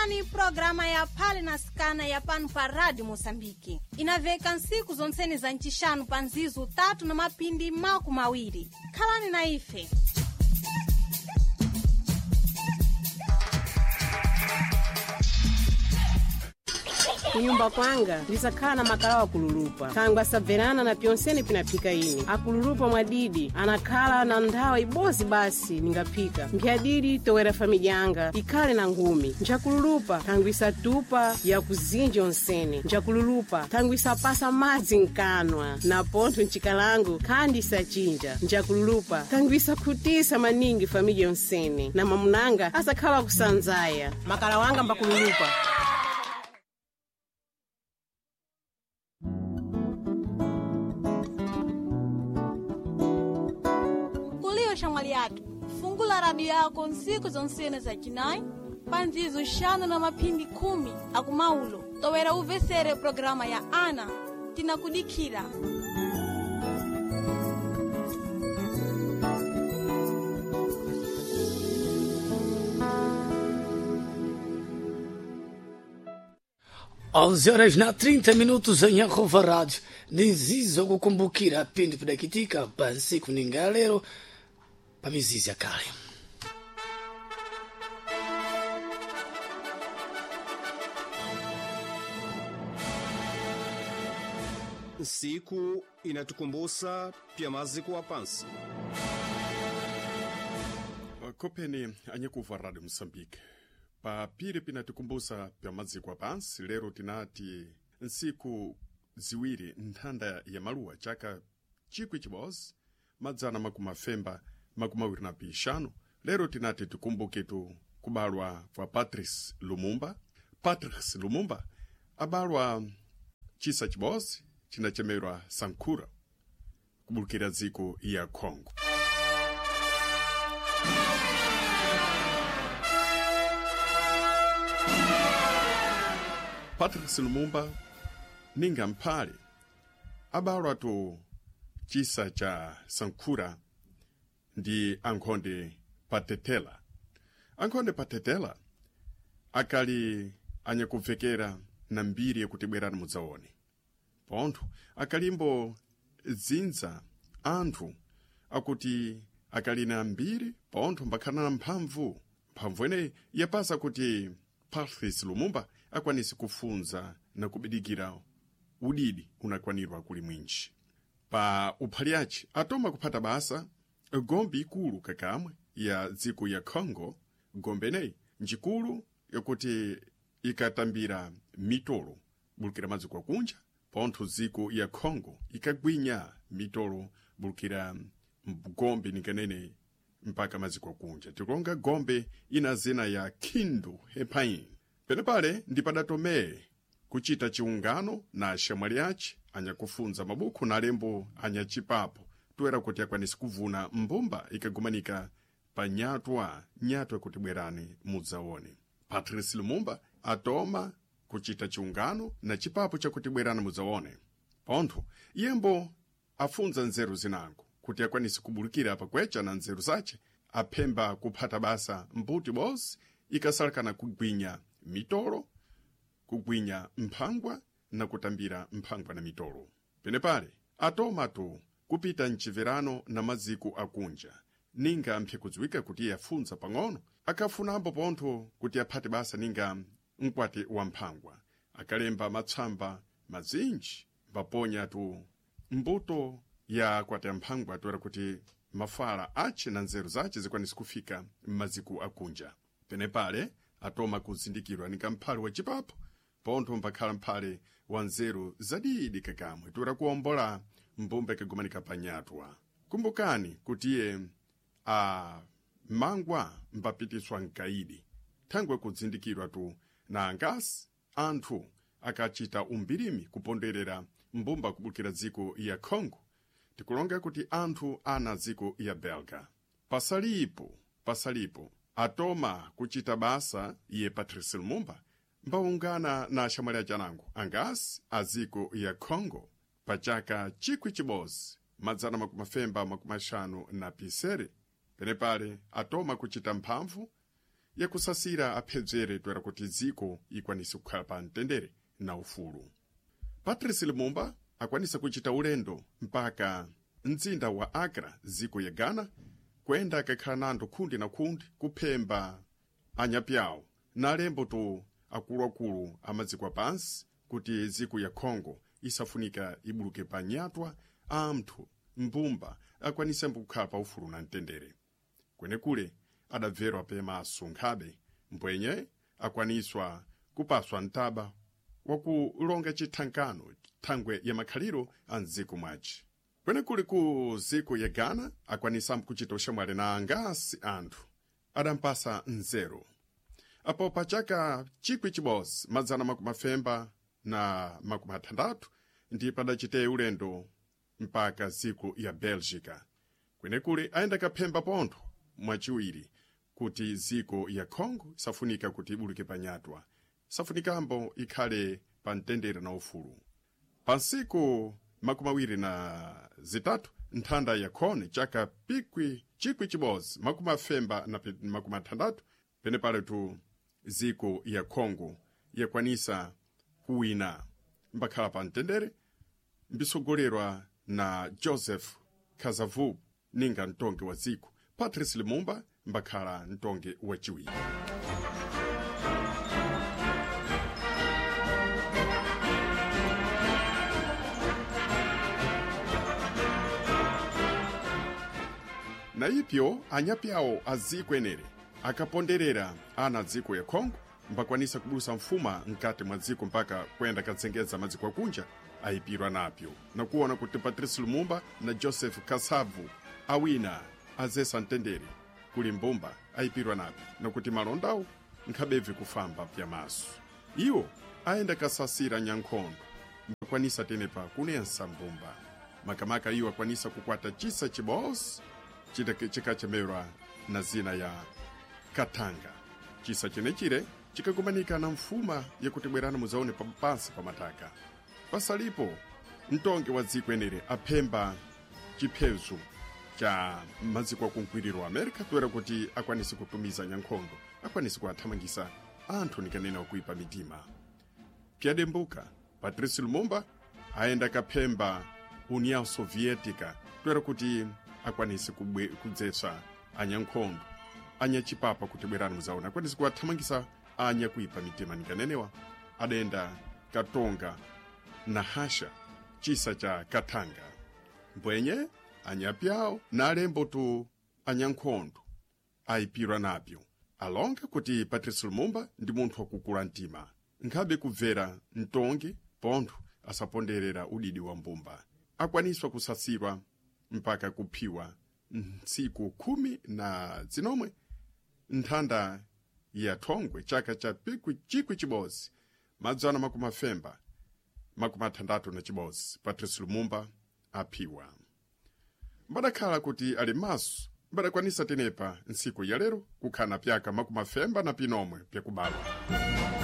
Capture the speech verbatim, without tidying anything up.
Mvani programa ya Pale na Skana ya pano pa Rádio Moçambique. Inaveka nsiku zonsene za nchishanu panzizu tatu na mapindi maku mawiri. Khalani na ife. Kunyumba kwanga ndisakhala na makala wa kululupa tangu asabverana na pyonsene pinapika ini akululupa mwadidi anakhala na nthawa ibozi basi ningapika mphiyadidi towera familya yanga ikhale na ngumi njakululupa tangu isatupa ya kuzinji onsene njakululupa tangu isapasa madzi nkanwa na pontho nchikalangu khandi isachinja njakululupa tangu isakhutisa maningi familya onsene na mamunanga asakhala kusanzaya makala wanga mbakululupa. Chamaliato, fungula radio yako nsiku zonsene za chinai, panzizo shano na mapindi kumi, akumaulo, towera uvesere programa ya Ana, tinakudikira. onze horas na trinta minutos em Yahova Rádio, nizizo kukumbukira pindi pidakitika, pansi kuningalero, pamizizi ya kale. Siku inatukumbusha pia maziko wa pansi. Kopeni anyekuva Radio Moçambique. Pa pili pinatukumbusha pia maziko wa pansi, lero tinati nsiku ziwiri nthanda ya maluwa chaka chikwi chibozi, madzana makumafemba makumawiri na pishano. Lero tinati tukumbuke tu kubalwa kwa Patrice Lumumba. Patrice Lumumba abalwa chisa chibozi chinachemerwa Sankura kubulukira ziko ya Kongo. Patrice Lumumba ninga mpale abalwa tu chisa cha Sankura ndi Ankhonde Patetela. Ankhonde Patetela akali anyakuvekera na mbiri yakutibwerana mudzaone. Pontho akalimbo zinza anthu akuti akali na mbiri pontho mbakhala na mphamvu. Mphamvu ene yapasa kuti Patrice Lumumba akwanisi kufunza na kubidikira udidi unakwanirwa kuli mwinji. Pa uphaliachi atoma kuphata basa gombe ikulu kakamwe ya ziko ya Kongo. Gombe nei njikulu yakuti ikatambira mitolo bulukira maziko kunja, pontho ziko ya Kongo ikagwinya mitolo bulukira gombe nikanene mpaka maziko kunja. Tikonga gombe ina zina ya Kindu Hepain. Penepale ndipadatome kuchita chiungano na shamwaliachi anyakufunza mabuku na lembo anyachipapo tuwera kuti akwanisi kuvuna mbumba ikagumanika pa nyatwa nyatwa kuti bwerani mudzaone. Patrice Lumumba atoma kuchita chiungano na chipapo cha kuti bwerani mudzaone. Pontho yembo afunza nzeru zinango kuti akwanisi kubulukira pa kwecha na nzeru zache aphemba kuphata basa mbuti bosi ikasalakana kugwinya mitolo, kugwinya mphangwa na kutambira mphangwa na mitolo. Penepale atoma tu kupita nchiverano na maziko akunja ninga mphe kudziwika kuti yafunza pang'ono akafunambo pontho kuti aphate basa ninga mkwati wa mphangwa akalemba matsamba mazinji vaponya tu mbuto ya kwati ya mphangwa tuwera kuti mafala ache na nzeru zache zikwanisi kufika maziko akunja. Penepale atoma kuzindikirwa ninga mphale wa chipapo pontho mbakhala mphale wa nzeru zadidi kakamwe tuwera kuombola mbumba ikagumanika panyatwa. Kumbukani kutiye a mangwa mbapitiswa nkaidi thangwe kudzindikirwa tu na angasi anthu akachita umbirimi kuponderera mbumba kubulukira ziko ya Kongo. Tikulonga kuti anthu ana ziko ya Belga. Pasalipo, pasalipo atoma kuchita basa iye Patrice Lumumba mbaungana na shamwali chanango angasi aziko ya Kongo pachaka chikwi chibozi madzana makumafemba makumashanu na pisere. Penepale atoma kuchita mphamvu yakusasira aphedzere toera kuti dziko ikwanise kukhala pa mtendere na ufulu. Patrice Lumumba akwanisa kuchita ulendo mpaka mzinda wa Accra, dziko ya Ghana, kwenda akakhala nando khundi na khundi kuphemba anyapyawo na alembo to akuluakulu amadziko apansi kuti dziko ya Congo isafunika ibuluke pa nyatwa amthu mbumba akwanisa kukhala pa ufulu na mtendere. Kwenekule adabverwa pemaso nkhabe mbwenye akwaniswa kupaswa ntaba wakulonga chithankano thangwe ya makhaliro a mdziko mwaci. Kwenekule ku dziko ya Ghana akwanisa kuchita uxamwali na angasi anthu adampasa nzero. Apo pa chaka chikwi chibozi madzana makumafemba na makumathandatu ndi padachite ulendo mpaka dziko ya Belgica. Kwenekule ayenda kaphemba pontho mwachiwiri kuti dziko ya Congo safunika kuti ibuluke panyatwa, safunikambo ikhale pa mtendere na ufulu. Pa nsiku makumawiri na zitatu nthanda ya khone chaka pikwi chikwi chibozi makumafemba na makumathandatu pene pale tu dziko ya Congo yakwanisa kuwina mbakhala pa mtendere mbisogolerwa na Joseph Kasavubu ninga mtonge wa dziko. Patrice Lumumba mbakhala mtonge wachiwiri. Na ipyo anyapyawo a dziko enere akaponderera ana dziko ya Congo mbakwanisa kubusa mfuma mkati mwa dziko mpaka kwenda katsengeza madziko akunja ayipirwa napyo na kuona kuti Patrice Lumumba na Joseph Kasavubu awina azesa mtendere kuli mbumba ayipirwa napyo na kuti malondawo nkhabevi kufamba pya maso. Iwo ayenda kasasira nyankhondo mbakwanisa tenepa kunensa mbumba makamaka iwo akwanisa kukwata chisa chibozi chikachemerwa na zina ya Katanga. Chisa chenechire chikagumanika na mfuma yakutibwerana muzaone pa pansi pa mataka. Pasalipo mtonge wa dziko enere aphemba chiphezu cha maziko akunkwiriro Amerika toera kuti akwanisi kutumiza nyankhondo, akwanisi kuathamangisa anthu nikanena wakuipa mitima. Pyadembuka Patrice Lumumba aenda kaphemba União Soviética toera kuti akwanisi kudzesa anyankhondo anyachipapa kuti bwerani muzaona, akwanisi kuathamangisa anya kuipa mitima nikanenewa adenda katonga na hasha chisa cha Katanga. Mbwenye anyapyawo na alembo tu anyankhondo ayipirwa napyo alonga kuti Patrice Lumumba ndi munthu wakukula mtima nkhabe kubvera mtonge pontho asaponderera udidi wa mbumba. Akwaniswa kusasirwa mpaka kuphiwa ntsiku khumi na zinomwe nthanda ya thongwe chaka cha pikwi chikwi chibozi madzana makumafemba makumathandatu na chibozi Patrice Lumumba aphiwa. Mbadakhala kuti ali maso mbadakwanisa tenepa nsiku ya lero kukhana pyaka makumafemba na pinomwe pyakubalwa.